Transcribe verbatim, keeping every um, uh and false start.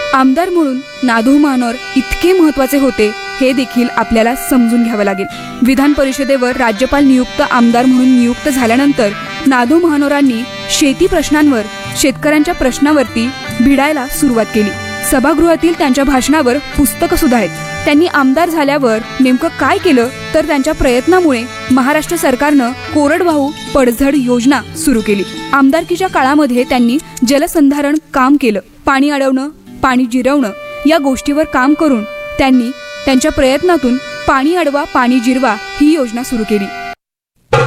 आमदार म्हणून नाधू महानोर इतके महत्त्वाचे होते हे देखील आपल्याला समजून घ्यावं लागेल। विधान परिषदेवर राज्यपाल नियुक्त आमदार म्हणून नियुक्त झाल्यानंतर नाधू महानोरांनी शेती प्रश्नांवर, शेतकऱ्यांच्या प्रश्नावरती भिडायला सुरुवात केली। सभागृहातील त्यांच्या भाषणावर पुस्तकं सुद्धा आहेत। त्यांनी आमदार झाल्यावर नेमकं काय केलं तर त्यांच्या प्रयत्नामुळे महाराष्ट्र सरकारनं कोरडवाहू पडझड योजना सुरू केली। आमदारकीच्या काळामध्ये त्यांनी जलसंधारण काम केलं। पाणी अडवणं, पाणी जिरवणं या गोष्टीवर काम करून त्यांनी त्यांच्या प्रयत्नातून पाणी अडवा पाणी जिरवा ही योजना सुरू केली।